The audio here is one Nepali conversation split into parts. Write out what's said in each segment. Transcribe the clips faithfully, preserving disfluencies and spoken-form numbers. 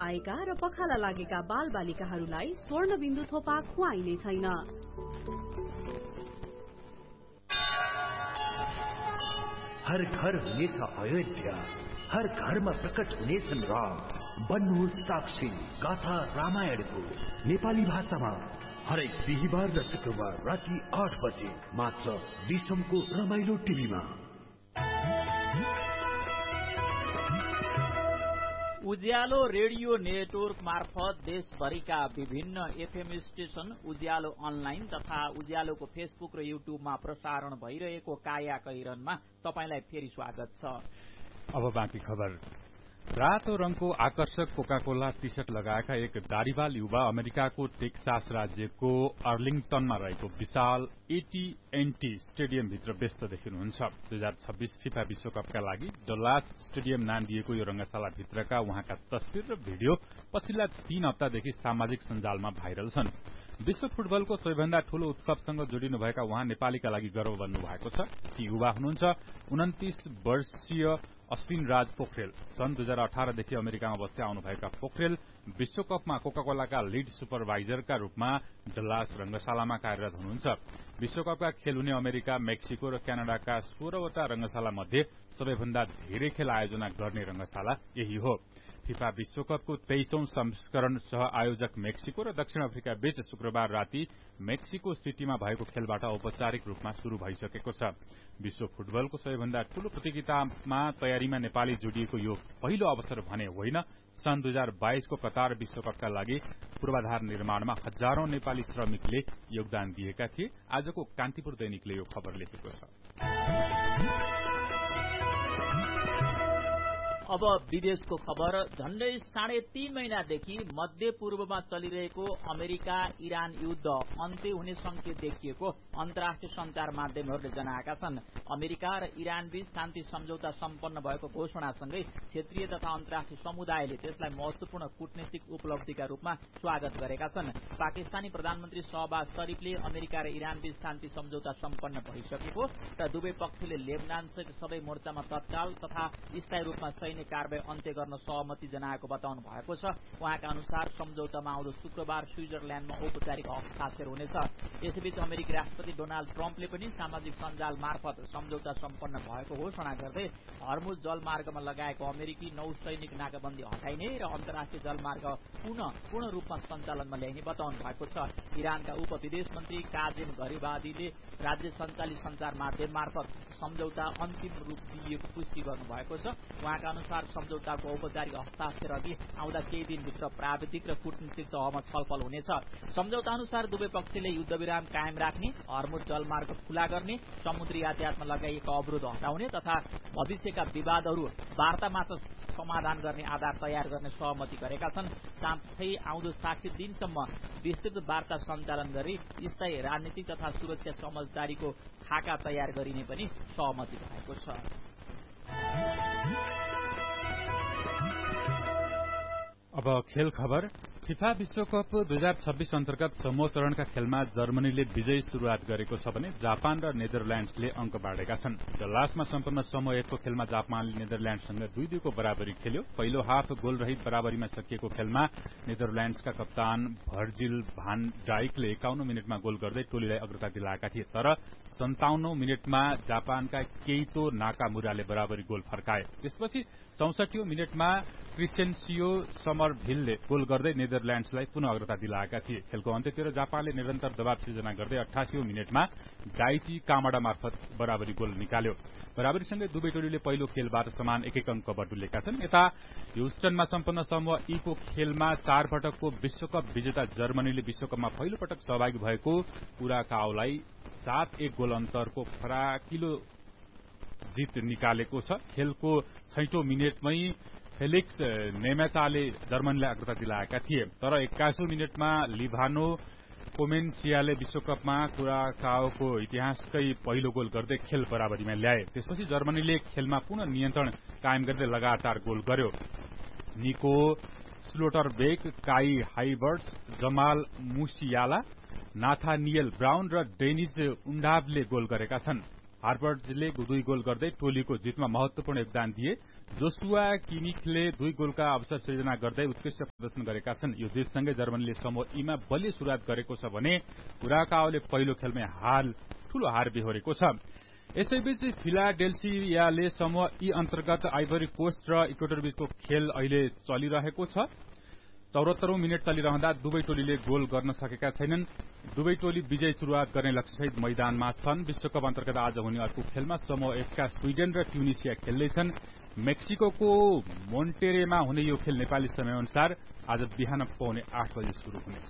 आएका र पखाला लागेका बाल बालिकाहरूलाई स्वर्ण बिन्दु थोपा खुवाइने छैन। हर घर हुनेछ अयोध्या, हर घरमा प्रकट हुनेछन् राम। बन्नुहोस् साक्षी गाथा रामायणको नेपाली भाषामा हरेक बिहिबार र शुक्रबार राति आठ बजे मात्र विश्वको रमाइलो टिभीमा। उज्यालो रेडियो नेटवर्क मार्फत देशभरिका विभिन्न एफएम स्टेशन, उज्यालो अनलाइन तथा उज्यालोको फेसबुक र युट्युबमा प्रसारण भइरहेको काया कैरनमा तपाईलाई फेरि स्वागत छ। अब बाँकी खबर। रातो रंगको आकर्षक कोका कोला टी शर्ट लगाएका एक दारीवाल युवा अमेरिकाको टेक्सास राज्यको अर्लिङटनमा रहेको विशाल एटीएनटी स्टेडियमभित्र व्यस्त देखिनुहुन्छ। दुई हजार छब्बीस फिफा विश्वकपका लागि डल्लास स्टेडियम नाम दिएको यो रंगशालाभित्रका उहाँका तस्विर र भिडियो पछिल्ला तीन हप्तादेखि सामाजिक सञ्जालमा भाइरल छन्। विश्व फुटबलको सबैभन्दा ठूलो उत्सवसँग जोडिनुभएका उहाँ नेपालीका लागि गर्व बन्नु भएको छ। ती युवा हुनुहुन्छ उन्तिस वर्षीय अश्विन राज पोखरेल। सन् दुई हजार अठारदेखि अमेरिकामा बस्दै आउनुभएका पोखरेल विश्वकपमा कोकाकोलाका लीड सुपरभाइजरका रूपमा डल्लास रंगशालामा कार्यरत हुनुहुन्छ। विश्वकपका खेल हुने अमेरिका, मेक्सिको र क्यानाडाका सोह्रवटा रंगशाला मध्ये सबैभन्दा धेरै खेल आयोजना गर्ने रंगशाला यही हो। फिफा विश्वकपको तेइसौं संस्करण सह आयोजक मेक्सिको र दक्षिण अफ्रिका बीच शुक्रबार राति मेक्सिको सिटीमा भएको खेलबाट औपचारिक रूपमा शुरू भइसकेको छ। विश्व फुटबलको सबैभन्दा ठूलो प्रतियोगितामा तयारीमा नेपाली जोडिएको यो पहिलो अवसर भने होइन। सन् दुई हजार बाइसको कतार विश्वकपका लागि पूर्वाधार निर्माणमा हजारौं नेपाली श्रमिकले योगदान दिएका थिए। आजको कान्तिपुर दैनिकले यो खबर लेखेको छ। अब विदेशको खबर। झण्डै साढे तीन महिनादेखि मध्य पूर्वमा चलिरहेको अमेरिका इरान युद्ध अन्त्य हुने संकेत देखिएको अन्तर्राष्ट्रिय संचार माध्यमहरूले जनाएका छन्। अमेरिका र इरान बीच शान्ति सम्झौता सम्पन्न भएको घोषणासँगै क्षेत्रीय तथा अन्तर्राष्ट्रिय समुदायले त्यसलाई महत्वपूर्ण कूटनीतिक उपलब्धिका रूपमा स्वागत गरेका छन्। पाकिस्तानी प्रधानमन्त्री शहबाज शरीफले अमेरिका र इरान बीच शान्ति सम्झौता सम्पन्न भइसकेको र दुवै पक्षले लेबनानसहित सबै मोर्चामा तत्काल तथा स्थायी रूपमा सैन्य कारबाही अन्त्य गर्न सहमति जनाएको बताउनु भएको छ। उहाँका अनुसार सम्झौतामा आउँदो शुक्रबार स्विजरल्याण्डमा औपचारिक हस्ताक्षर हुनेछ। यसैबीच अमेरिकी राष्ट्रपति डोनाल्ड ट्रम्पले पनि सामाजिक सञ्जाल मार्फत सम्झौता सम्पन्न भएको घोषणा गर्दै हर्मुज जलमार्गमा लगाएको अमेरिकी नौसैनिक नाकाबन्दी हटाइने र अन्तर्राष्ट्रिय जलमार्ग पुनः पूर्ण रूपमा सञ्चालनमा ल्याइने बताउनु भएको छ। इरानका उप विदेश मन्त्री काजेम घरिबादीले राज्य सञ्चालित सञ्चार माध्यम मार्फत सम्झौता अन्तिम रूप दिएको पुष्टि गर्नुभएको छ। उहाँका अनुसार सम्झौताको औपचारिक हस्ताक्षर अघि आउँदा केही दिनभित्र प्राविधिक र कूटनीतिक तहमा छलफल हुनेछ। सम्झौता अनुसार दुवै पक्षले युद्धविराम कायम राख्ने, हर्मुज जलमार्ग खुला गर्ने, समुद्री यातायातमा लगाइएको अवरोध हटाउने तथा भविष्यका विवादहरू वार्ता मात्र समाधान गर्ने आधार तयार गर्ने सहमति गरेका छन्। साथै आउँदो साठी दिनसम्म विस्तृत वार्ता सञ्चालन गरी स्थायी राजनीतिक तथा सुरक्षा समझदारीको खाका तयार गरिने पनि सहमति भएको छ। अब खेल खबर। फिफा विश्वकप दुई हजार छब्बीस अन्तर्गत समूह चरणका खेलमा जर्मनीले विजयी शुरूआत गरेको छ भने जापान र नेदरल्याण्ड्सले अंक बाँडेका छन्। डल्लासमा सम्पन्न समूह एकको खेलमा जापानले नेदरल्याण्डसँग दुई दुईको बराबरी खेल्यो। पहिलो हाफ गोल रहित बराबरीमा सकिएको खेलमा नेदरल्याण्ड्सका कप्तान भर्जिल भान डाइकले एकाउन्न मिनटमा गोल गर्दै टोलीलाई अग्रता दिलाएका थिए, तर सन्ताउन्नौ मिनटमा जापानका केइतो नाकामुराले बराबरी गोल फर्काए। त्यसपछि चौसठीऔं मिनटमा क्रिसेन्सियो समरभिलले गोल गर्दै नेदरल्याण्ड्सलाई पुनः अग्रता दिलाएका थिए। खेलको अन्त्यतिर जापानले निरन्तर दबाव सिर्जना गर्दै अठासीऔं मिनटमा डाइची कामाडा मार्फत बराबरी गोल निकाल्यो। बराबरीसँगै दुवै टोलीले पहिलो खेलबाट समान एक एक अंक बटुलेका छन्। यता ह्युस्टनमा सम्पन्न समूह ई को खेलमा चार पटकको विश्वकप विजेता जर्मनीले विश्वकपमा पहिलो पटक सहभागी भएको कुराकाओलाई सात एक गोल अन्तरको फराकिलो जित निकालेको छ। खेलको छैटौं मिनटमै फेलिक्स नेमेचाले जर्मनीलाई अग्रता दिलाएका थिए, तर एक्काइसौं मिनटमा लिभानो कोमेन्सियाले विश्वकपमा कुराकाओको इतिहासकै पहिलो गोल गर्दै खेल बराबरीमा ल्याए। त्यसपछि जर्मनीले खेलमा पुनः नियन्त्रण कायम गर्दै लगातार गोल गर्यो। निको स्लोटरबेक, काई हाइबर्ट्स, जमाल मुसियाला, नाथानियल ब्राउन र डेनिज उन्डाभले गोल गरेका छन्। हार्बर्टले दुई गोल गर्दै टोलीको जितमा महत्वपूर्ण योगदान दिए। जोसुआ किमिखले दुई गोलका अवसर सृजना गर्दै उत्कृष्ट प्रदर्शन गरेका छन्। यो जितसँगै जर्मनीले समूह ईमा बलियो सुरुवात गरेको छ भने कुराकाओले पहिलो खेलमै हाल ठूलो हार बेहोरेको छ। यसैबीच फिलाडेल्फियाले समूह ई अन्तर्गत आइभरी कोस्ट र इक्वेडर बीचको खेल अहिले चलिरहेको छ। चौरात्तरौं मिनट चलिरहँदा दुवै टोलीले गोल गर्न सकेका छैनन्। दुवै टोली विजयी सुरुवात गर्ने लक्ष्यसहित मैदानमा छन्। विश्वकप अन्तर्गत आज हुने अर्को खेलमा समूह एफका स्वीडेन र ट्युनिसिया खेल्दैछन्। मेक्सिको मोन्टेरेमा हुने यो खेल नेपाली समयअनुसार आज बिहान पौने आठ बजे शुरू हुनेछ।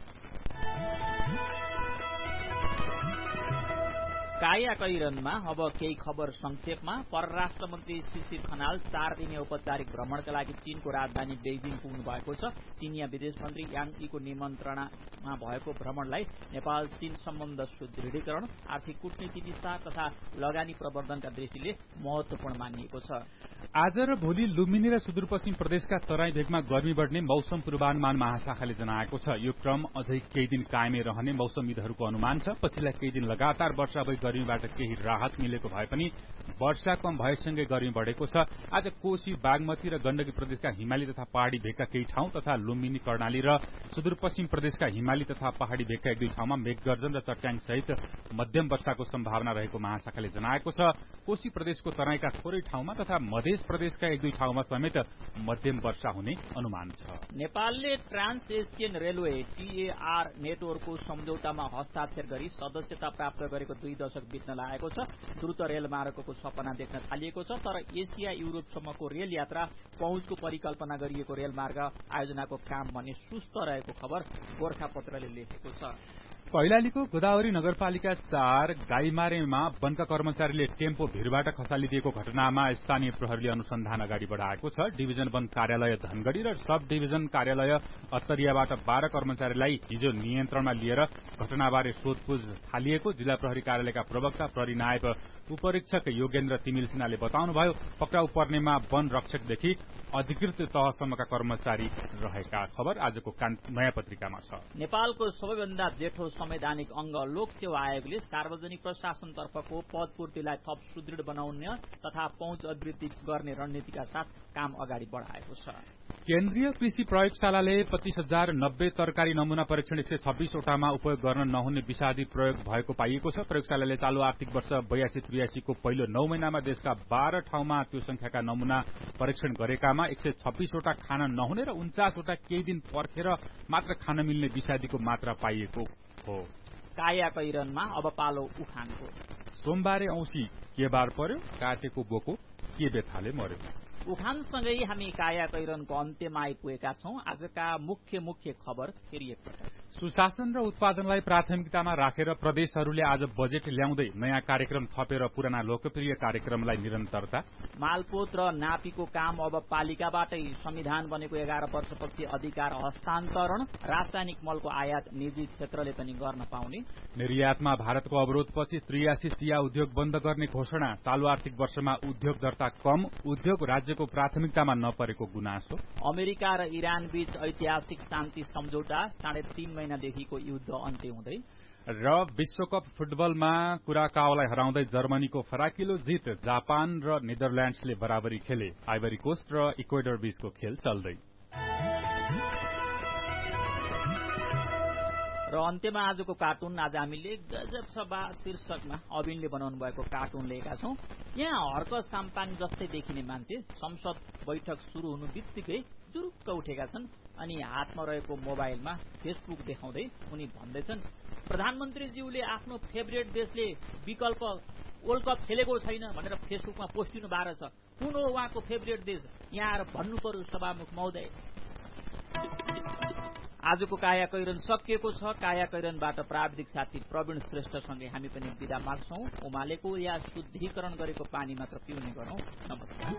कायाकैरनमा अब केही खबर संक्षेपमा। परराष्ट्र मन्त्री शिशिर खनाल चार दिने औपचारिक भ्रमणका लागि चीनको राजधानी बेइजिङ पुग्नु भएको छ। चीनिया विदेश मन्त्री याङ यीको निमन्त्रणामा भएको भ्रमणलाई नेपाल चीन सम्बन्ध सुदृढीकरण, आर्थिक कूटनीति विस्तार तथा लगानी प्रवर्धनका दृष्टिले महत्वपूर्ण मानिएको छ। आज र भोलि लुम्बिनी र सुदूरपश्चिम प्रदेशका तराई भेगमा गर्मी बढ्ने मौसम पूर्वानुमान महाशाखाले जनाएको छ। यो क्रम अझै केही दिन कायमै रहने मौसमविदहरूको अनुमान छ। पछिल्ला केही दिन लगातार वर्षा भई गर्मीबाट केही राहत मिलेको भए पनि वर्षा कम भएसँगै गर्मी बढेको छ। आज कोशी, बागमती र गण्डकी प्रदेशका हिमाली तथा पहाड़ी भेगका केही ठाउँ तथा लुम्बिनी, कर्णाली र सुदूरपश्चिम प्रदेशका हिमाली तथा पहाड़ी भेगका एक दुई ठाउँमा मेघगर्जन र चट्याङ सहित मध्यम वर्षाको सम्भावना रहेको महाशाखाले जनाएको छ। कोशी प्रदेशको तराईका थोरै ठाउँमा तथा मध्य प्रदेशका एक दुई ठाउँमा समेत मध्यम वर्षा हुने अनुमान छ। नेपालले ट्रान्स एसियन रेलवे टीएआर नेटवर्कको सम्झौतामा हस्ताक्षर गरी सदस्यता प्राप्त गरेको दुई दशक बित्न लागेको छ। द्रुत रेल मार्गको सपना देख्न थालिएको छ, तर एसिया युरोपसम्मको रेल यात्रा पहुँचको परिकल्पना गरिएको रेलमार्ग आयोजनाको काम भने सुस्त रहेको खबर गोर्खापत्रले लेखेको छ। कैलालीको गोदावरी नगरपालिका चार गाईमारेमा वनका कर्मचारीले टेम्पो भीरबाट खसालिदिएको घटनामा स्थानीय प्रहरीले अनुसन्धान अगाडि बढ़ाएको छ। डिभिजन वन कार्यालय धनगढ़ी र सब डिभिजन कार्यालय अत्तरियाबाट बाह्र कर्मचारीलाई हिजो नियन्त्रणमा लिएर घटनाबारे सोधपुछ थालिएको जिल्ला प्रहरी कार्यालयका प्रवक्ता प्रहरी नायब उपरीक्षक योगेन्द्र तिमिल सिन्हाले बताउनुभयो। पक्राउ पर्नेमा वन रक्षकदेखि अधिकृत तहसम्मका कर्मचारी रहेका खबर आजको नयाँ पत्रिकामा छ। नेपालको सबैभन्दा जेठो संवैधानिक अंग लोक सेवा आयोगले सार्वजनिक प्रशासनतर्फको पद पूर्तिलाई थप सुदृढ बनाउने तथा पहुँच अभिवृद्धि गर्ने रणनीतिका साथ काम अगाडि बढ़ाएको छ। केन्द्रीय कृषि प्रयोगशालाले पच्चीस हजार नब्बे तरकारी नमूना परीक्षण एक सय छब्बीसवटामा उपयोग गर्न नहुने विषादी प्रयोग भएको पाइएको छ। प्रयोगशालाले चालू आर्थिक वर्ष बयासी त्रियासीको पहिलो नौ महिनामा देशका बाह्र ठाउँमा त्यो संख्याका नमूना परीक्षण गरेकामा एक सय छब्बीसवटा खान नहुने र उन्चासवटा केही दिन पर्खेर मात्र खान मिल्ने विषादीको मात्रा पाइएको हो। कायाकैरनमा अब पालो उखानको। सोमबारे औँसी के बार पर्यो, काटेको बोको के बेथाले मर्यो। उखानसँगै हामी कायाकैरनको अन्त्यमा आइपुगेका छौं। आजका मुख्य मुख्य खबर फेरि एकपटक। सुशासन र उत्पादनलाई प्राथमिकतामा राखेर प्रदेशहरूले आज बजेट ल्याउँदै नयाँ कार्यक्रम थपेर पुराना लोकप्रिय कार्यक्रमलाई निरन्तरता। मालपोत र नापीको काम अब पालिकाबाटै। संविधान बनेको एघार वर्षपछि अधिकार हस्तान्तरण। रासायनिक मलको आयात निजी क्षेत्रले पनि गर्न पाउने। निर्यातमा भारतको अवरोधपछि त्रियासी चिया उद्योग बन्द गर्ने घोषणा। चालू आर्थिक वर्षमा उद्योग दर्ता कम। उद्योग राज्यको प्राथमिकतामा नपरेको गुनासो। अमेरिका र इरान बीच ऐतिहासिक शान्ति सम्झौता। साढे तीन महिनादेखिको युद्ध अन्त्य हुँदै। र विश्वकप फुटबलमा कुराकाओलाई हराउँदै जर्मनीको फराकिलो जित। जापान र नेदरल्याण्ड्सले बराबरी खेले। आइभरी कोस्ट र इक्वेडर बीचको खेल चल्दै। र अन्त्यमा आजको कार्टुन। आज हामीले गजब सभा शीर्षकमा अविनले बनाउनु भएको कार्टुन लिएका छौं। यहाँ हर्क साम्पान जस्तै देखिने मान्छे संसद बैठक शुरू हुनु बित्तिकै जुरुक्क उठेका छन् अनि हातमा रहेको मोबाइलमा फेसबुक देखाउँदै उनी भन्दैछन्, प्रधानमन्त्रीज्यूले आफ्नो फेभरेट देशले विकल्प वर्ल्ड कप खेलेको छैन भनेर फेसबुकमा पोस्टिनु भएको छ। कुन हो उहाँको फेभरेट देश? यहाँ आएर भन्नु पर्यो सभामुख महोदय। आजको कायाकैरन सकिएको छ। कायाकैरनबाट प्राविधिक साथी प्रवीण श्रेष्ठसँगै हामी पनि बिदा माग्छौं। उमालेको या शुद्धिकरण गरेको पानी मात्र पिउने गरौं। नमस्कार।